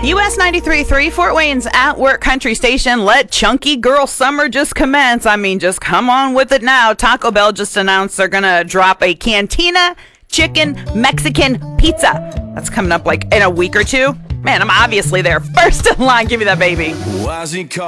US 93.3 Fort Wayne's At Work Country Station. Let Chunky Girl Summer just commence. I mean, just come on with it now. Taco Bell just announced they're going to drop a Cantina Chicken Mexican Pizza. That's coming up like in a week or two. Man, I'm obviously there. First in line. Give me that baby.